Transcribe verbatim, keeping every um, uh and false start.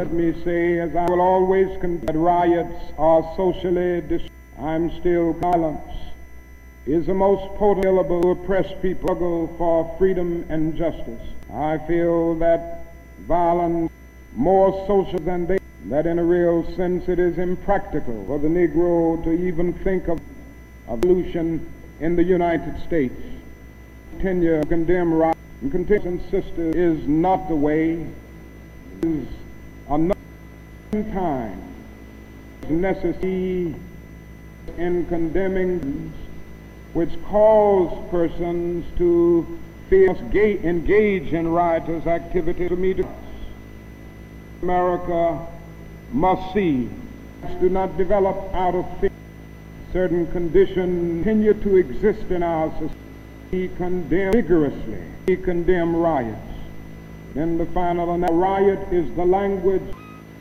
let me say, as I will always contend, that riots are socially dis- I'm still violence is the most potent available to oppress people struggle for freedom and justice. I feel that violence more social than they, that in a real sense it is impractical for the Negro to even think of evolution in the United States. Continue to condemn riots and continue and sisters is not the way. It is another time necessary in condemning which cause persons to feel engage in riotous activity to meet us. America must see do not develop out of fear. Certain conditions continue to exist in our society. We condemn vigorously. We condemn riots. In the final, and that riot is the language